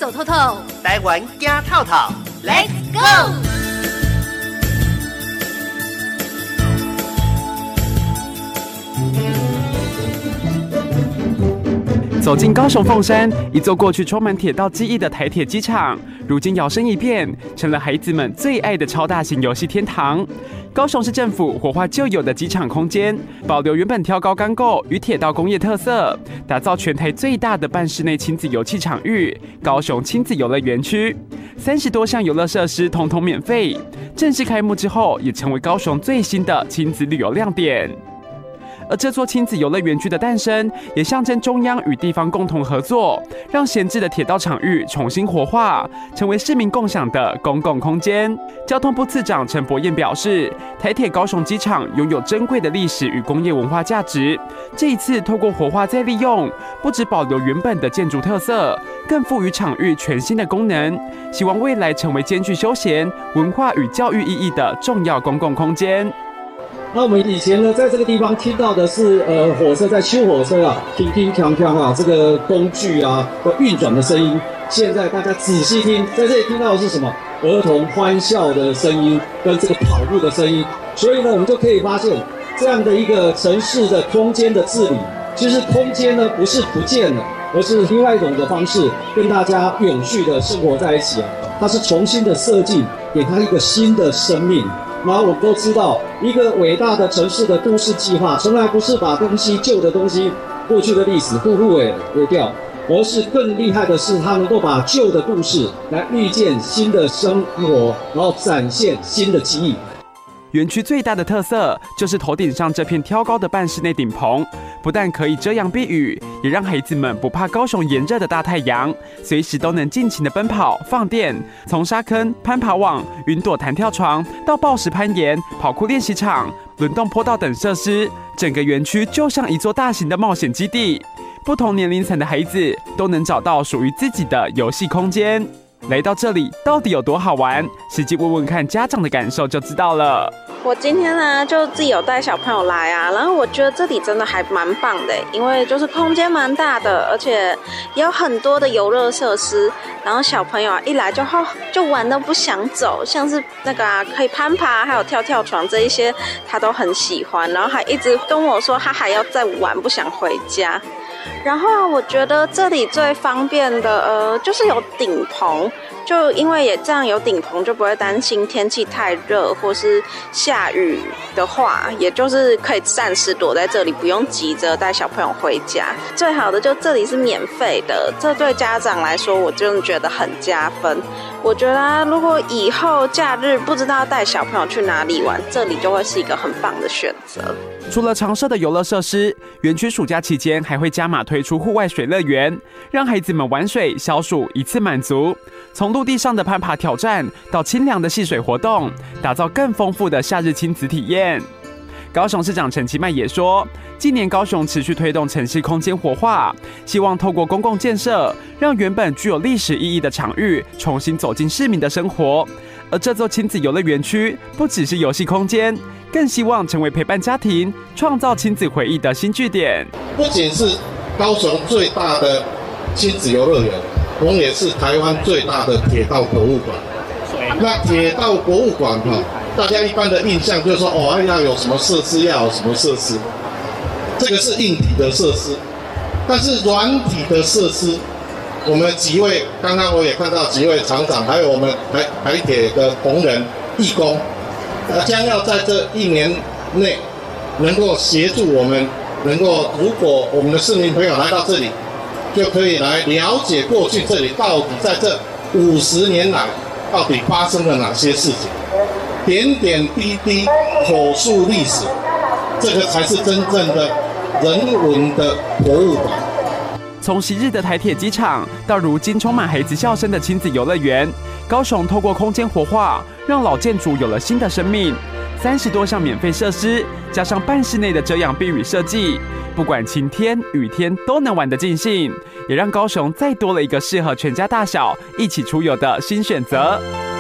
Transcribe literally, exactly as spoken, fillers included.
走透透， 台湾行透透 ，Let's go！ 走进高雄凤山，一座过去充满铁道记忆的台铁机场，如今摇身一变，成了孩子们最爱的超大型游戏天堂。高雄市政府活化旧有的机场空间，保留原本挑高钢构与铁道工业特色，打造全台最大的半室内亲子游憩场域——高雄亲子游乐园区。三十多项游乐设施统统免费，正式开幕之后，也成为高雄最新的亲子旅游亮点。而这座亲子游乐园区的诞生，也象征中央与地方共同合作，让闲置的铁道场域重新活化，成为市民共享的公共空间。交通部次长陈柏彦表示，台铁高雄机场拥有珍贵的历史与工业文化价值，这一次透过活化再利用，不只保留原本的建筑特色，更赋予场域全新的功能，希望未来成为兼具休闲、文化与教育意义的重要公共空间。 那我们以前呢，在这个地方听到的是，呃，火车在修火车啊，叮叮锵锵啊，这个工具啊的运转的声音。现在大家仔细听，在这里听到的是什么？儿童欢笑的声音跟这个跑步的声音。所以呢，我们就可以发现，这样的一个城市的空间的治理，其实空间呢不是不见了，而是另外一种的方式，跟大家永续的生活在一起啊。它是重新的设计，给它一个新的生命。然后我们都知道，一个伟大的城市的都市计划，从来不是把东西旧的东西、过去的历史呼呼尾丢掉，而是更厉害的是，它能够把旧的故事来预见新的生活，然后展现新的记忆。 园区最大的特色就是头顶上这片挑高的半室内顶棚，不但可以遮阳避雨，也让孩子们不怕高雄炎热的大太阳，随时都能尽情的奔跑放电。从沙坑、攀爬网、云朵弹跳床到抱石攀岩、跑酷练习场、轮动坡道等设施，整个园区就像一座大型的冒险基地。不同年龄层的孩子都能找到属于自己的游戏空间。来到这里到底有多好玩？实际问问看家长的感受就知道了。 我今天呢就自己有带小朋友来啊，然后我觉得这里真的还蛮棒的，因为就是空间蛮大的，而且也有很多的游乐设施，然后小朋友啊一来就哦就玩都不想走，像是那个啊可以攀爬，还有跳跳床这一些他都很喜欢，然后还一直跟我说他还要再玩，不想回家。然后我觉得这里最方便的呃就是有顶棚，就因为也这样有顶棚，就不会担心天气太热或是下雨的话，也就是可以暂时躲在这里，不用急着带小朋友回家。最好的就这里是免费的，这对家长来说我真的觉得很加分。我觉得、啊、如果以后假日不知道带小朋友去哪里玩，这里就会是一个很棒的选择。 除了常设的游乐设施，园区暑假期间还会加码推出户外水乐园，让孩子们玩水消暑一次满足。从陆地上的攀爬挑战到清凉的戏水活动，打造更丰富的夏日亲子体验。高雄市长陈其迈也说，近年高雄持续推动城市空间活化，希望透过公共建设，让原本具有历史意义的场域重新走进市民的生活。而这座亲子游乐园区不只是游戏空间，更希望成为陪伴家庭、创造亲子回忆的新据点。 不仅是高雄最大的亲子游乐园，我们也是台湾最大的铁道博物馆。那铁道博物馆哈，大家一般的印象就是说，哦，要有什么设施，要有什么设施。这个是硬体的设施，但是软体的设施，我们几位刚刚我也看到几位厂长，还有我们台台铁的同仁、义工，呃，将要在这一年内能够协助我们，能够如果我们的市民朋友来到这里，就可以来了解过去这里到底在这五十年来到底发生了哪些事情，点点滴滴口述历史，这个才是真正的人文的博物馆。 从昔日的台铁机场到如今充满孩子笑声的亲子游乐园，高雄透过空间活化，让老建筑有了新的生命。三十多项免费设施，加上半室内的遮阳避雨设计，不管晴天雨天都能玩得尽兴，也让高雄再多了一个适合全家大小一起出游的新选择。